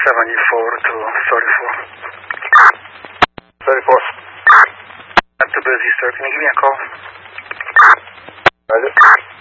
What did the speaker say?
you forward to 34. 34. At the busy, sir. Can you give me a call? Roger.